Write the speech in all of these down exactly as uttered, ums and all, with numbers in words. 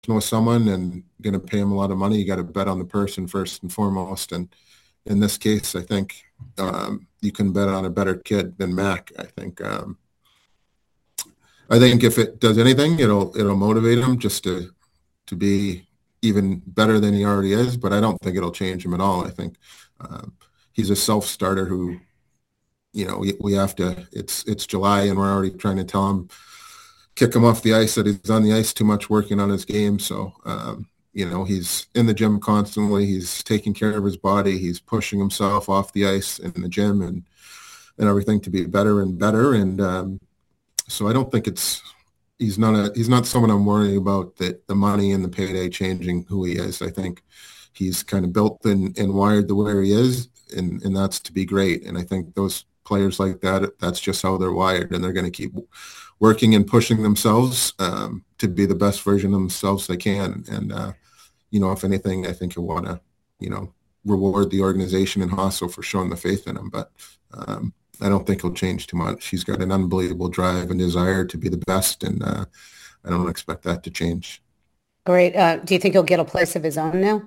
with someone and going to pay him a lot of money, you got to bet on the person first and foremost. And in this case, I think um, you can bet on a better kid than Mac. I think. Um, I think if it does anything, it'll it'll motivate him just to to be even better than he already is. But I don't think it'll change him at all. I think um, he's a self-starter who, you know, we, we have to. It's it's July and we're already trying to tell him, kick him off the ice, that he's on the ice too much working on his game. So, um, you know, he's in the gym constantly. He's taking care of his body. He's pushing himself off the ice in the gym and and everything to be better and better. And um, so I don't think it's he's not a he's not someone I'm worrying about that the money and the payday changing who he is. I think he's kind of built and, and wired the way he is, and, and that's to be great. And I think those players like that, that's just how they're wired, and they're going to keep working and pushing themselves um, to be the best version of themselves they can. And, uh, you know, if anything, I think he'll want to, you know, reward the organization and Hasso for showing the faith in him. But um, I don't think he'll change too much. He's got an unbelievable drive and desire to be the best, and uh, I don't expect that to change. Great. Uh, do you think he'll get a place of his own now?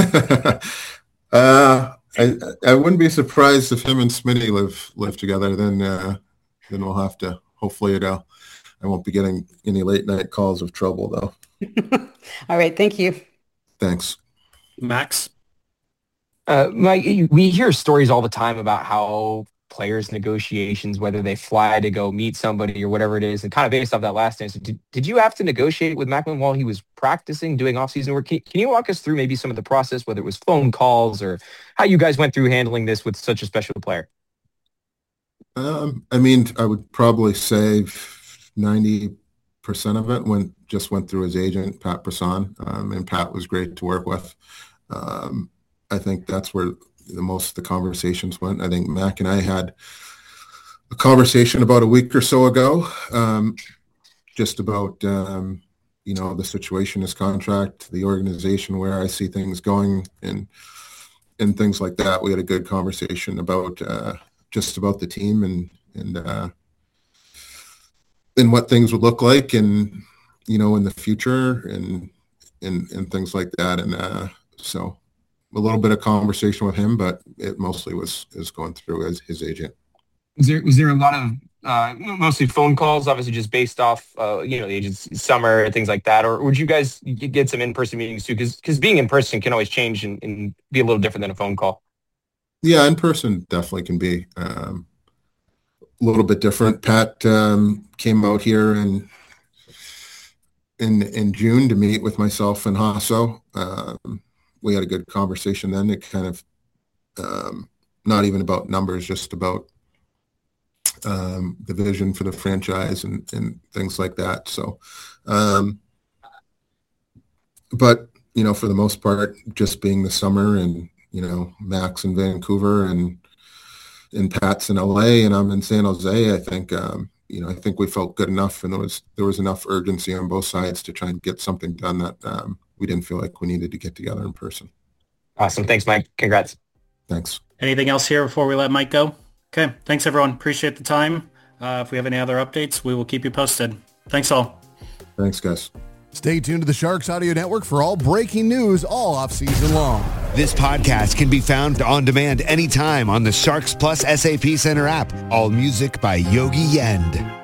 uh, I I wouldn't be surprised if him and Smitty live live together. Then uh, then we'll have to. Hopefully, it'll. I won't be getting any late night calls of trouble though. All right. Thank you. Thanks, Max. Uh, Mike, we hear stories all the time about how players' negotiations, whether they fly to go meet somebody or whatever it is, and kind of based off that last answer, did, did you have to negotiate with Macklin while he was practicing, doing off-season work? Can, can you walk us through maybe some of the process, whether it was phone calls or how you guys went through handling this with such a special player? Um, I mean, I would probably say ninety percent of it went just went through his agent, Pat Brisson, um, and Pat was great to work with. Um, I think that's where the most of the conversations went. I think Mac and I had a conversation about a week or so ago, um, just about, um, you know, the situation, his contract, the organization, where I see things going, and and things like that. We had a good conversation about uh, just about the team and and uh, and what things would look like, and you know, in the future, and and and things like that. And uh, so. A little bit of conversation with him, but it mostly was is going through his, his agent. Was there was there a lot of uh, mostly phone calls, obviously just based off uh, you know, the agent's summer and things like that, or would you guys get some in person meetings too? Because because being in person can always change and, and be a little different than a phone call. Yeah, in person definitely can be um, a little bit different. Pat um, came out here in in in June to meet with myself and Hasso. Um, we had a good conversation then. It kind of um, not even about numbers, just about um, the vision for the franchise and, and things like that. So, um, but, you know, for the most part, just being the summer and, you know, Max in Vancouver and, and Pat's in L A and I'm in San Jose, I think, um, you know, I think we felt good enough, and there was, there was enough urgency on both sides to try and get something done that um, we didn't feel like we needed to get together in person. Awesome. Thanks, Mike. Congrats. Thanks. Anything else here before we let Mike go? Okay. Thanks, everyone. Appreciate the time. Uh, if we have any other updates, we will keep you posted. Thanks all. Thanks, guys. Stay tuned to the Sharks Audio Network for all breaking news all off-season long. This podcast can be found on demand anytime on the Sharks Plus S A P Center app. All music by Yogi Yend.